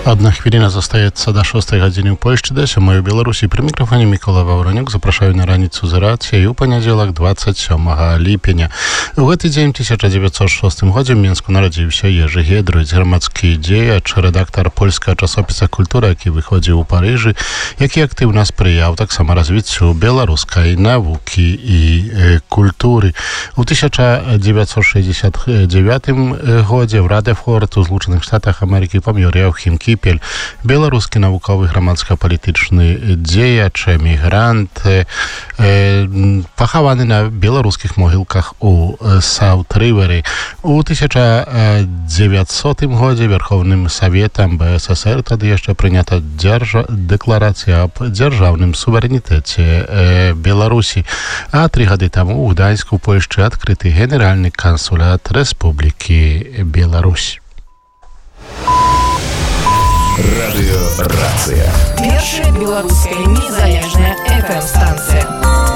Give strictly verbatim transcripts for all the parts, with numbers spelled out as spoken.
Одна хвилина застаецца до шостой гадзіны ў Польшчы, да сёмой у Беларусі. Пры мікрафоне Мікола Ваўранюк. Запрашаю на раніцу з рацыяй у панядзелак двадцать сёмага ліпеня. У гэты дзень тысяча девятьсот шостым годзе ў Мінску нарадзіўся Ежы Гедрыч, грамадскі дзеяч, рэдактар польскага часопіса «Культура», які выходзіў у Парыжы, які актыўна спрыяў таксама развіццю беларускай навукі і э, культуры. У тысяча девятьсот шестьдесят девятым годзе ў Радефорд у Злучаных Штатах Амерыкі памёр Яўхім Кіпель, беларускі навуковы грамадска-палітычны дзеяч, эмігрант, э, пахаваны на беларускіх могілках у Саут-Рыверы. У тысяча девятьсотым годзе Верховным Саветам БССР тады яшчэ прынята дзяржа... дэкларацыя аб дзяржаўным суверэнітэце э, Беларусі. А тры гады таму у Гданьску, Польшчы, адкрыты генеральны кансулят Рэспублікі Беларусь. Радыё Рацыя. Першая беларуская незалежная эф эм-станцыя.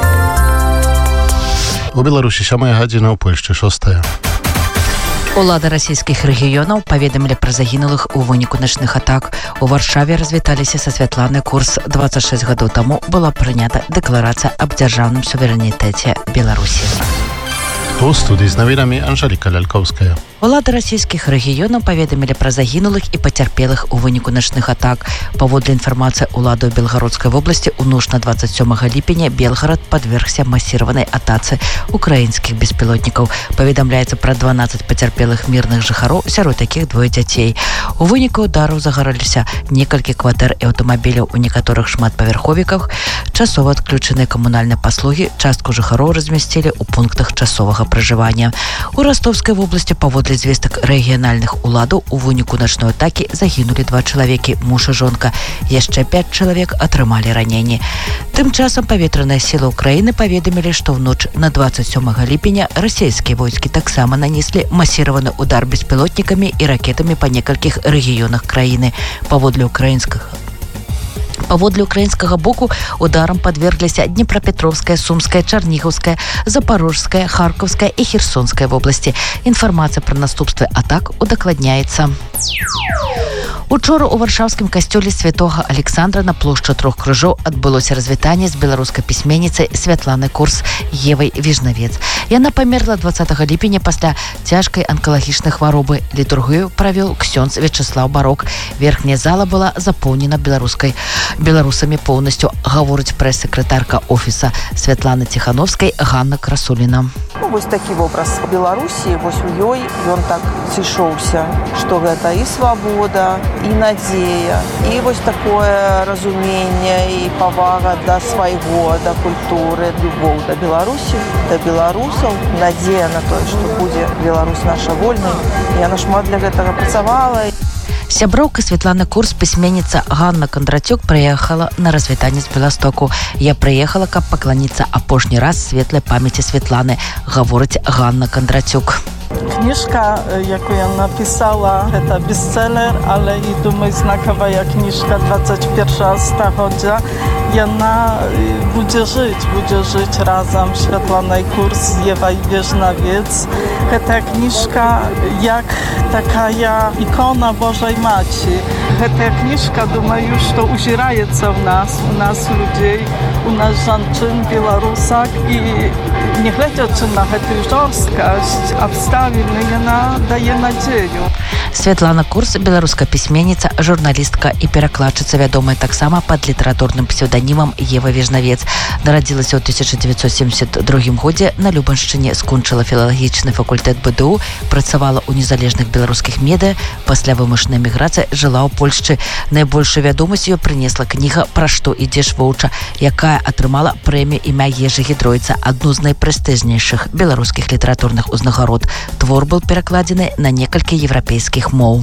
У Беларусі сёмая гадзіна, у Польшчы шостая. Улады расійскіх рэгіёнаў паведамілі пра загінулых у выніку начных атак. У Варшаве развіталіся са Святланай Курс. двадцать шесть гадоў таму была прынята дэкларацыя аб дзяржаўным суверэнітэце Беларусі. У студыі з навінамі Анжэліка Лялькоўская. Улады расійскіх рэгіёнаў паведамілі пра загінулых і пацярпелых у выніку начных атак. Паводле інфармацыі уладаў Белгародскай вобласці, у ноч на двадцать сёмага ліпеня Белгарад падвергся масіраванай атацы украінскіх беспілотнікаў. Паведамляецца пра дванаццаць пацярпелых мірных жыхароў, сярод якіх двое дзяцей. У выніку удараў загараліся некалькі кватэр і аўтамабіляў у некаторых шматпавярховіках, часова адключаныя камунальныя паслугі, частку жыхароў размясцілі ў пунктах часовага пражывання. У Ростовскай вобласці паводле звестак рэгіянальных уладаў у выніку начной атакі загінулі два чалавекі, муж і жонка. Яшчэ пяць чалавек атрымалі раненні. Тым часам паветраныя сілы ўкраіны паведамілі, што ў ноч на двадцать сёмага ліпеня расійскія войскі таксама нанеслі масіраваны удар беспілотнікамі і ракетамі па некалькіх рэгіёнах краіны. Паводле украінскага Паводле украінскага боку ударам падвергліся Днепрапетровская, Сумская, Чарнігаўская, Запорожская, Харкаўская і Херсонская вобласці. Інфармацыя пра наступствы атак удакладняецца. Учора ў варшаўскім касцёле святога Александра на плошчы трох крыжоў адбылося развітанне з беларускай пісьменніцай Святланай Курс Евай Віжнавец. Яна памерла двадцатага ліпеня пасля цяжкай анкалагічнай хваробы. Літургію правёў ксёндз Вячеслав Барок. Верхняя зала была запоўнена беларускай беларусамі поўнасцю, гаворыць прэс-сакратарка офіса Святланы Ціхановскай Ганна Красуліна. Ну, вось такі вобраз Беларусі, вось у ёй ён так зышоўся, што гэта і свабода, і надзея, і вось такое разуменне і павага да свайго, да культуры, любоў да Беларусі, да беларусаў, надзея на тое, што будзе Беларусь наша вольнай. Яна шмат для гэтага працавала. Сяброўка Святланы Курс, пісьменніца Ганна Кондратюк, прыехала на развітанне з Беластоку. Я прыехала, каб пакланіцца апошні раз светлай памяці Святланы, гаворыць Ганна Кондратюк. Кніжка, яку я написала, это бестселлер, але і, думаю, знакова кніжка двадцать першага стагоддзя. Яна будзе жыць, будзе жыць разам з Святланай Курс, Евай Віжнавец. Гэта кніжка як такая ікона Божай Маці. Гэта кніжка, думаю, што узіраецца ў нас, у нас людзей, у нас жанчын, беларусак. І не глядзячы на гэтую жорсткасць, абставіны, яна дае надзею. Святлана Курс, беларуская пісьменніца, журналістка і перакладчыца, вядомая таксама пад літаратурным псеўданімам Ева Віжнавец. Нарадзілася ў тысяча девятьсот семьдесят другім годзе на Любаншчыне, скончыла філалагічны факультэт бэ дэ у, працавала ў незалежных беларускіх медыа, пасля вымушанай эміграцыі жыла ў Польшчы. Найбольшую вядомасць ёй прынесла кніга «Пра што ідзеш воўча», якая атрымала прэмію імя Ежы Гедройца, адну з найпрэстыжнейшых беларускіх літаратурных узнагарод. Твор быў перакладзены на некалькі еўрапейскіх моў.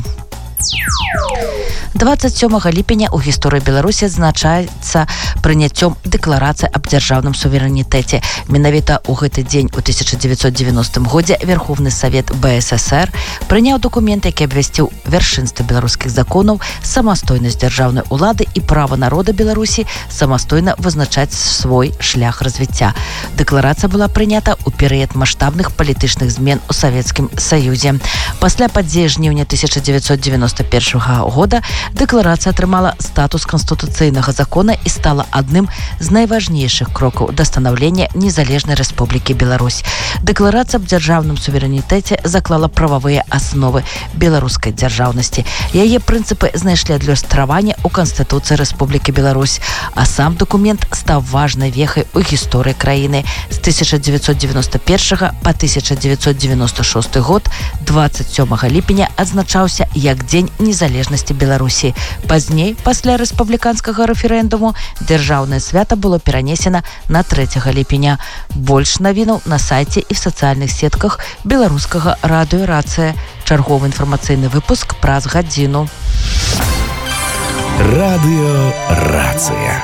двадцать сёмага ліпеня ў гісторыі Беларусі адзначаецца прыняццём дэкларацыі аб дзяржаўным суверэнітэце. Менавіта ў гэты дзень у тысяча девятьсот девяностым годзе Верховны Савет бэ эс эсэр прыняў дакумент, які абвясціў вяршынства беларускіх законаў, самастойнасць дзяржаўнай улады і права народа Беларусі самастойна вызначаць свой шлях развіцця. Дэкларацыя была прынята ў перыяд маштабных палітычных змен у Савецкім Саюзе. Пасля падзеі жніўня тысяча девятьсот девяносто первого года Дэкларацыя атрымала статус канстытуцыйнага закона і стала адным з найважнейшых крокаў да станаўлення незалежнай Рэспублікі Беларусь. Дэкларацыя аб дзяржаўным суверэнітэце заклала прававыя асновы беларускай дзяржаўнасці. Яе прынцыпы знайшлі адлюстраванне ў Канстытуцыі Рэспублікі Беларусь, а сам дакумент стаў важнай вехай у гісторыі краіны. З тысяча дзевяцьсот девяносто першага па тысяча дзевяцьсот девяносто шосты год двадцать сёмага ліпеня адзначаўся як Дзень незалежнасці Беларусі. Пазней, пасля рэспубліканскага рэферэндуму, дзяржаўнае свята было перанесена на трэцяга ліпеня. Больш навінаў на сайце і в сацыяльных сетках беларускага радыё «Рацыя». Чарговы інфармацыйны выпуск праз гадзіну. Радыё «Рацыя».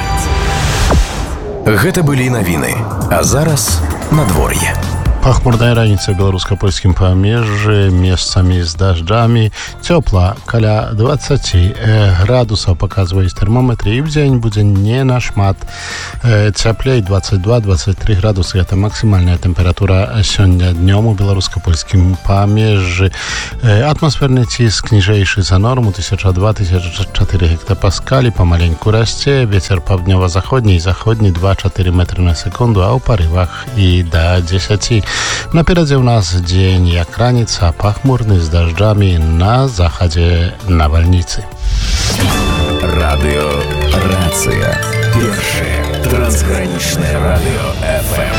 Гэта былі навіны, а зараз надвор'е. Пахмурная раніца ў беларуска-польскім памежжы, месцамі з дажджамі, цёпла, каля двадцать градусаў паказваюць тэрмометры, і ў дзень будзе не нашмат цяплей, двадцать два - двадцать три градусы. Гэта максімальная тэмпература сёння днём у беларуска-польскім памежжы. Атмасферны ціск ніжэйшы за норму тысяча два - тысяча чатыры гектапаскалі, памаленьку расце, вецер паўднёва-заходні і заходні два - чатыры метры на секунду, а ў парывах і да дзесяці. Наперадзе ў нас дзень як раніца, пахмурны з дажджамі, на захадзе навальніцы. Радыё «Рацыя». Першае трансгранічнае радыё эф эм.